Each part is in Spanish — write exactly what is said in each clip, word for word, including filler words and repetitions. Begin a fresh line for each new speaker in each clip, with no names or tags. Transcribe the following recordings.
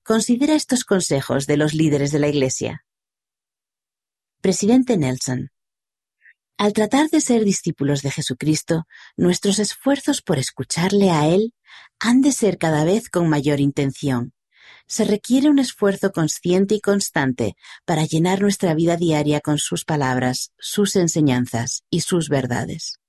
Considera estos consejos de los líderes de la Iglesia. Presidente Nelson. Al tratar de ser discípulos de Jesucristo, nuestros esfuerzos por escucharle a Él han de ser cada vez con mayor intención. Se requiere un esfuerzo consciente y constante para llenar nuestra vida diaria con sus palabras, sus enseñanzas y sus verdades.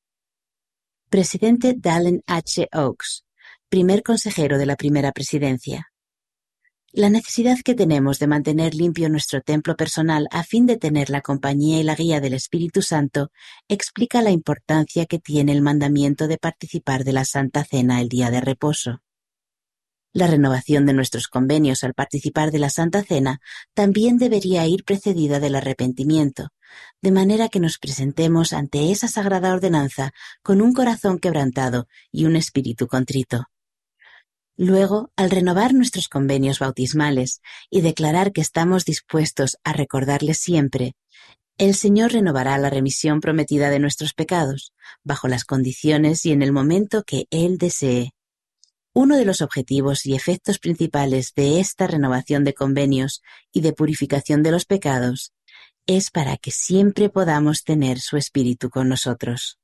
Presidente Dallin H. Oaks, primer consejero de la primera presidencia. La necesidad que tenemos de mantener limpio nuestro templo personal a fin de tener la compañía y la guía del Espíritu Santo explica la importancia que tiene el mandamiento de participar de la Santa Cena el día de reposo. La renovación de nuestros convenios al participar de la Santa Cena también debería ir precedida del arrepentimiento, de manera que nos presentemos ante esa sagrada ordenanza con un corazón quebrantado y un espíritu contrito. Luego, al renovar nuestros convenios bautismales y declarar que estamos dispuestos a recordarles siempre, el Señor renovará la remisión prometida de nuestros pecados, bajo las condiciones y en el momento que Él desee. Uno de los objetivos y efectos principales de esta renovación de convenios y de purificación de los pecados es para que siempre podamos tener su Espíritu con nosotros.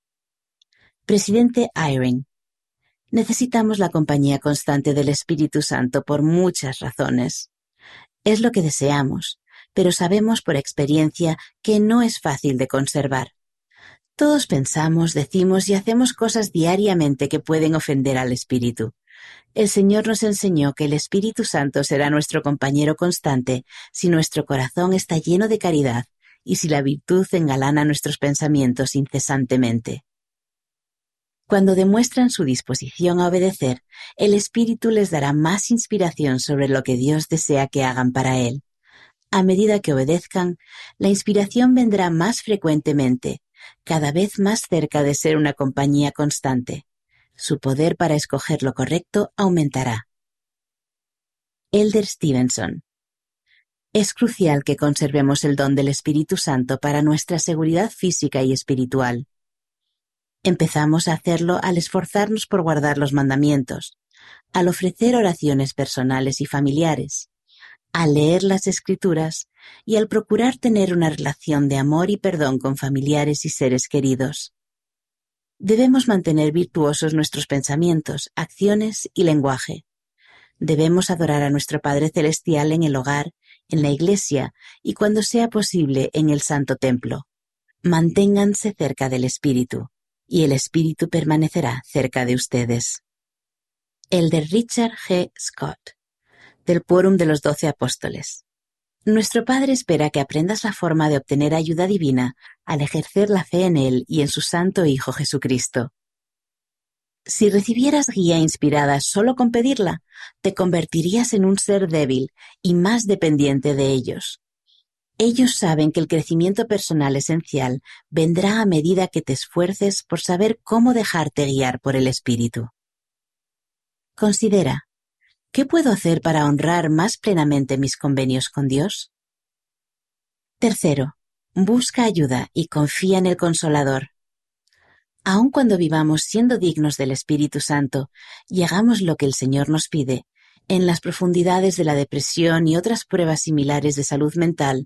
Presidente Eyring. Necesitamos la compañía constante del Espíritu Santo por muchas razones. Es lo que deseamos, pero sabemos por experiencia que no es fácil de conservar. Todos pensamos, decimos y hacemos cosas diariamente que pueden ofender al Espíritu. El Señor nos enseñó que el Espíritu Santo será nuestro compañero constante si nuestro corazón está lleno de caridad y si la virtud engalana nuestros pensamientos incesantemente. Cuando demuestran su disposición a obedecer, el Espíritu les dará más inspiración sobre lo que Dios desea que hagan para Él. A medida que obedezcan, la inspiración vendrá más frecuentemente, cada vez más cerca de ser una compañía constante. Su poder para escoger lo correcto aumentará. Elder Stevenson. Es crucial que conservemos el don del Espíritu Santo para nuestra seguridad física y espiritual. Empezamos a hacerlo al esforzarnos por guardar los mandamientos, al ofrecer oraciones personales y familiares, al leer las Escrituras y al procurar tener una relación de amor y perdón con familiares y seres queridos. Debemos mantener virtuosos nuestros pensamientos, acciones y lenguaje. Debemos adorar a nuestro Padre Celestial en el hogar, en la iglesia y cuando sea posible en el Santo Templo. Manténganse cerca del Espíritu, y el Espíritu permanecerá cerca de ustedes. Elder Richard G. Scott, del Quórum de los Doce Apóstoles. Nuestro Padre espera que aprendas la forma de obtener ayuda divina al ejercer la fe en Él y en su Santo Hijo Jesucristo. Si recibieras guía inspirada solo con pedirla, te convertirías en un ser débil y más dependiente de ellos. Ellos saben que el crecimiento personal esencial vendrá a medida que te esfuerces por saber cómo dejarte guiar por el Espíritu. Considera, ¿qué puedo hacer para honrar más plenamente mis convenios con Dios? Tercero, busca ayuda y confía en el Consolador. Aun cuando vivamos siendo dignos del Espíritu Santo y hagamos lo que el Señor nos pide, en las profundidades de la depresión y otras pruebas similares de salud mental,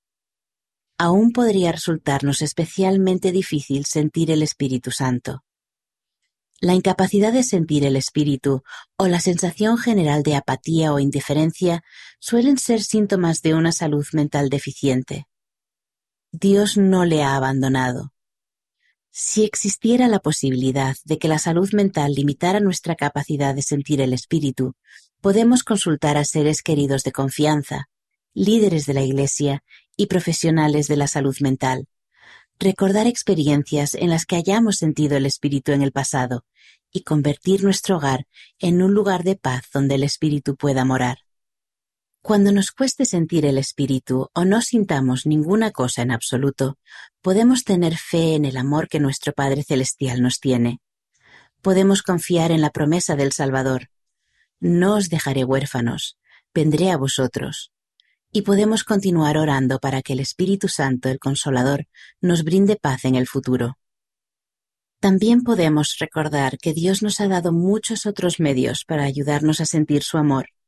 aún podría resultarnos especialmente difícil sentir el Espíritu Santo. La incapacidad de sentir el Espíritu o la sensación general de apatía o indiferencia suelen ser síntomas de una salud mental deficiente. Dios no le ha abandonado. Si existiera la posibilidad de que la salud mental limitara nuestra capacidad de sentir el Espíritu, podemos consultar a seres queridos de confianza, líderes de la Iglesia y profesionales de la salud mental. Recordar experiencias en las que hayamos sentido el Espíritu en el pasado y convertir nuestro hogar en un lugar de paz donde el Espíritu pueda morar. Cuando nos cueste sentir el Espíritu o no sintamos ninguna cosa en absoluto, podemos tener fe en el amor que nuestro Padre Celestial nos tiene. Podemos confiar en la promesa del Salvador. No os dejaré huérfanos, vendré a vosotros. Y podemos continuar orando para que el Espíritu Santo, el Consolador, nos brinde paz en el futuro. También podemos recordar que Dios nos ha dado muchos otros medios para ayudarnos a sentir su amor.